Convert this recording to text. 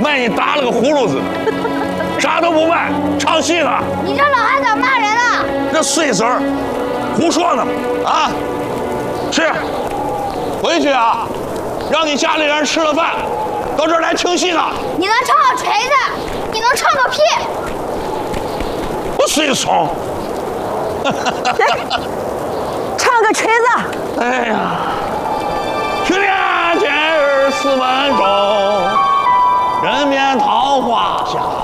卖你打了个呼噜子，啥都不卖，唱戏呢。 你这老汉咋骂人了？ 这碎词儿，胡说呢啊！是，回去啊，让你家里人吃了饭，到这儿来听戏呢。 你能唱个锤子，你能唱个屁！ 我碎怂。 唱个锤子。 哎呀，去年节日4分钟，人面桃花下。